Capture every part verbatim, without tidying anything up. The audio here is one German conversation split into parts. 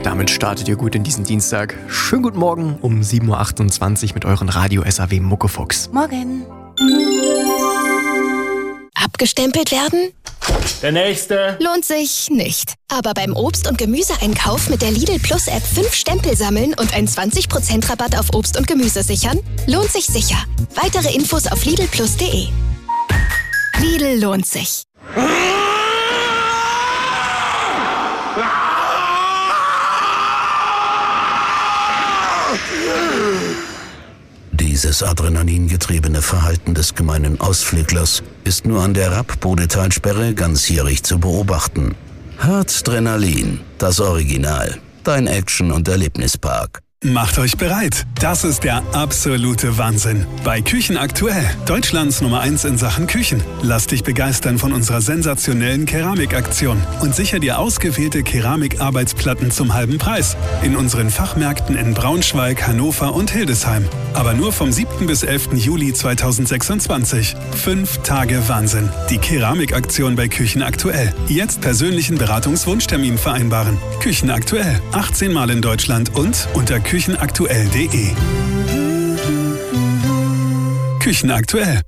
Damit startet ihr gut in diesen Dienstag. Schönen guten Morgen um sieben Uhr achtundzwanzig mit euren Radio S A W Muckefuchs. Morgen. Abgestempelt werden? Der nächste. Lohnt sich nicht. Aber beim Obst- und Gemüseeinkauf mit der Lidl Plus App fünf Stempel sammeln und einen zwanzig Prozent Rabatt auf Obst und Gemüse sichern? Lohnt sich sicher. Weitere Infos auf lidl plus punkt de. Lidl lohnt sich. Dieses adrenalingetriebene Verhalten des gemeinen Ausflüglers ist nur an der Rapp-Bodetalsperre ganzjährig zu beobachten. Harzdrenalin, das Original, dein Action- und Erlebnispark. Macht euch bereit. Das ist der absolute Wahnsinn. Bei Küchen aktuell, Deutschlands Nummer eins in Sachen Küchen. Lass dich begeistern von unserer sensationellen Keramikaktion und sicher dir ausgewählte Keramikarbeitsplatten zum halben Preis. In unseren Fachmärkten in Braunschweig, Hannover und Hildesheim. Aber nur vom siebten bis elften Juli zweitausendsechsundzwanzig. Fünf Tage Wahnsinn. Die Keramikaktion bei Küchen aktuell. Jetzt persönlichen Beratungswunschtermin vereinbaren. Küchen aktuell. achtzehn Mal in Deutschland und unter küchenaktuell punkt de. Küchen aktuell.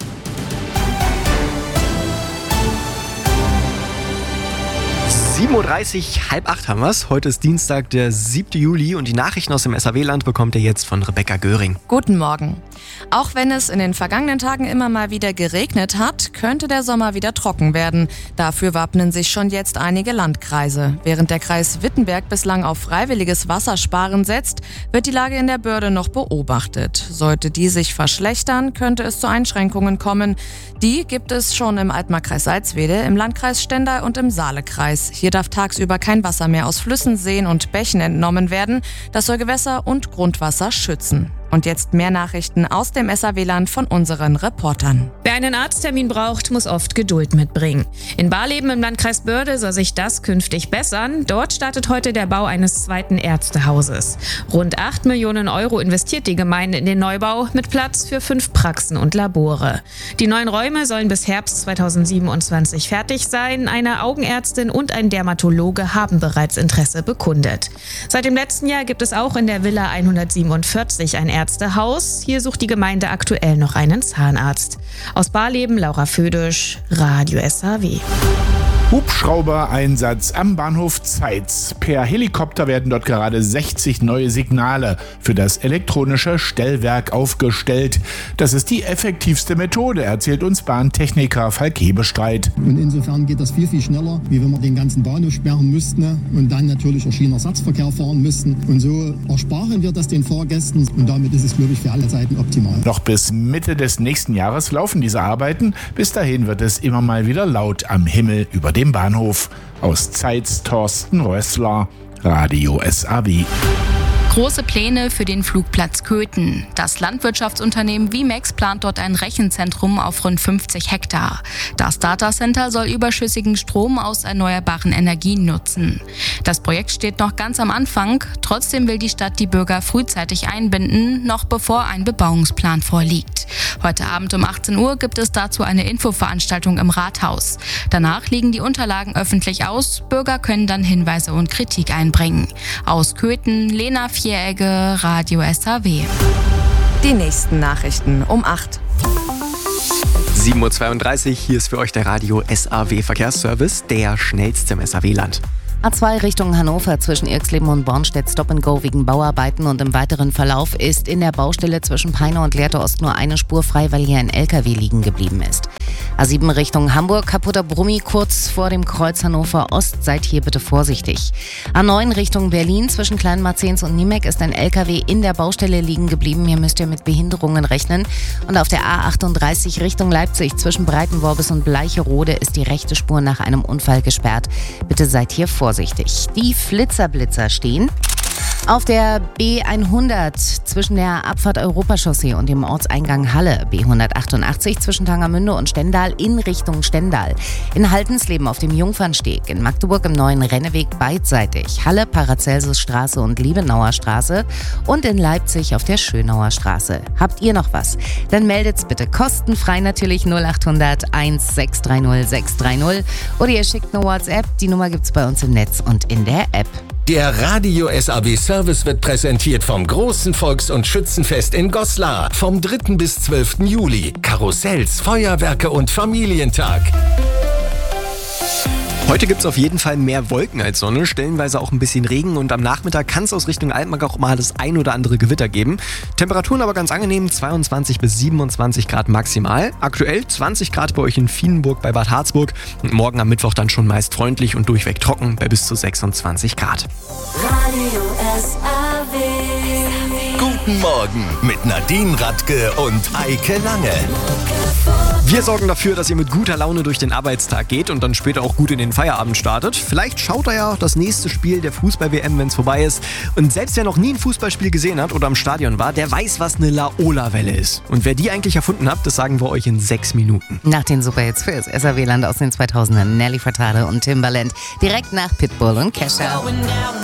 sieben Uhr dreißig, halb acht haben wir's. Heute ist Dienstag, der siebten Juli und die Nachrichten aus dem S A W-Land bekommt ihr jetzt von Rebecca Göring. Guten Morgen. Auch wenn es in den vergangenen Tagen immer mal wieder geregnet hat, könnte der Sommer wieder trocken werden. Dafür wappnen sich schon jetzt einige Landkreise. Während der Kreis Wittenberg bislang auf freiwilliges Wassersparen setzt, wird die Lage in der Börde noch beobachtet. Sollte die sich verschlechtern, könnte es zu Einschränkungen kommen. Die gibt es schon im Altmarkkreis Salzwedel, im Landkreis Stendal und im Saalekreis. Hier darf tagsüber kein Wasser mehr aus Flüssen, Seen und Bächen entnommen werden. Das soll Gewässer und Grundwasser schützen. Und jetzt mehr Nachrichten aus dem S A W-Land von unseren Reportern. Wer einen Arzttermin braucht, muss oft Geduld mitbringen. In Barleben im Landkreis Börde soll sich das künftig bessern. Dort startet heute der Bau eines zweiten Ärztehauses. Rund acht Millionen Euro investiert die Gemeinde in den Neubau mit Platz für fünf Praxen und Labore. Die neuen Räume sollen bis Herbst zweitausendsiebenundzwanzig fertig sein. Eine Augenärztin und ein Dermatologe haben bereits Interesse bekundet. Seit dem letzten Jahr gibt es auch in der Villa hundertsiebenundvierzig ein Ärztehaus. Hier sucht die Gemeinde aktuell noch einen Zahnarzt. Aus Barleben, Laura Födisch, Radio S A W. Hubschrauber-Einsatz am Bahnhof Zeitz. Per Helikopter werden dort gerade sechzig neue Signale für das elektronische Stellwerk aufgestellt. Das ist die effektivste Methode, erzählt uns Bahntechniker Falk Hebestreit. Und insofern geht das viel, viel schneller, wie wenn wir den ganzen Bahnhof sperren müssten und dann natürlich auch Schienenersatzverkehr fahren müssten. Und so ersparen wir das den Fahrgästen und damit ist es, glaube ich, für alle Seiten optimal. Noch bis Mitte des nächsten Jahres laufen diese Arbeiten. Bis dahin wird es immer mal wieder laut am Himmel über dem Bahnhof. Aus Zeitz Thorsten Rössler, Radio S A W. Große Pläne für den Flugplatz Köthen. Das Landwirtschaftsunternehmen Vimex plant dort ein Rechenzentrum auf rund fünfzig Hektar. Das Datacenter soll überschüssigen Strom aus erneuerbaren Energien nutzen. Das Projekt steht noch ganz am Anfang. Trotzdem will die Stadt die Bürger frühzeitig einbinden, noch bevor ein Bebauungsplan vorliegt. Heute Abend um achtzehn Uhr gibt es dazu eine Infoveranstaltung im Rathaus. Danach liegen die Unterlagen öffentlich aus. Bürger können dann Hinweise und Kritik einbringen. Aus Köthen, Lena Vieregge, Radio S A W. Die nächsten Nachrichten um acht. sieben Uhr zweiunddreißig, hier ist für euch der Radio S A W Verkehrsservice, der schnellste im S A W-Land. A zwei Richtung Hannover zwischen Irxleben und Bornstedt Stop and Go wegen Bauarbeiten und im weiteren Verlauf ist in der Baustelle zwischen Peine und Lehrte Ost nur eine Spur frei, weil hier ein L K W liegen geblieben ist. A sieben Richtung Hamburg, kaputter Brummi kurz vor dem Kreuz Hannover Ost, seid hier bitte vorsichtig. A neun Richtung Berlin zwischen Kleinmarzens und Niemek ist ein L K W in der Baustelle liegen geblieben, hier müsst ihr mit Behinderungen rechnen. Und auf der A achtunddreißig Richtung Leipzig zwischen Breitenworbis und Bleicherode ist die rechte Spur nach einem Unfall gesperrt. Bitte seid hier vorsichtig. Die Flitzerblitzer stehen auf der B hundert zwischen der Abfahrt Europachaussee und dem Ortseingang Halle, B hundertachtundachtzig zwischen Tangermünde und Stendal in Richtung Stendal, in Haltensleben auf dem Jungfernsteg, in Magdeburg im neuen Renneweg beidseitig, Halle, Paracelsusstraße und Liebenauer Straße und in Leipzig auf der Schönauer Straße. Habt ihr noch was? Dann meldet's bitte kostenfrei natürlich null achthundert eins sechs drei null sechs drei null oder ihr schickt eine WhatsApp, die Nummer gibt's bei uns im Netz und in der App. Der Radio S A W Service wird präsentiert vom großen Volks- und Schützenfest in Goslar vom dritten bis zwölften Juli. Karussells, Feuerwerke und Familientag. Heute gibt es auf jeden Fall mehr Wolken als Sonne, stellenweise auch ein bisschen Regen und am Nachmittag kann es aus Richtung Altmark auch mal das ein oder andere Gewitter geben. Temperaturen aber ganz angenehm, zweiundzwanzig bis siebenundzwanzig Grad maximal. Aktuell zwanzig Grad bei euch in Vienenburg bei Bad Harzburg und morgen am Mittwoch dann schon meist freundlich und durchweg trocken bei bis zu sechsundzwanzig Grad. Radio S A W. Guten Morgen mit Nadine Radke und Eike Lange. Wir sorgen dafür, dass ihr mit guter Laune durch den Arbeitstag geht und dann später auch gut in den Feierabend startet. Vielleicht schaut ihr ja das nächste Spiel der Fußball-W M, wenn es vorbei ist. Und selbst wer noch nie ein Fußballspiel gesehen hat oder am Stadion war, der weiß, was eine Laola-Welle ist. Und wer die eigentlich erfunden hat, das sagen wir euch in sechs Minuten. Nach den Superhits für das S A W-Land aus den zweitausendern, Nelly Furtado und Timbaland. Direkt nach Pitbull und Kesha.